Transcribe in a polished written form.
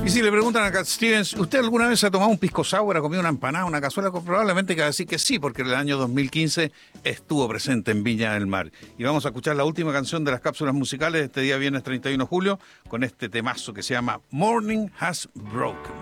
Y si le preguntan a Cat Stevens, ¿usted alguna vez ha tomado un pisco sour, ha comido una empanada, una cazuela? Probablemente que va a decir que sí, porque en el año 2015 estuvo presente en Viña del Mar. Y vamos a escuchar la última canción de las cápsulas musicales de este día viernes 31 de julio, con este temazo que se llama Morning Has Broken.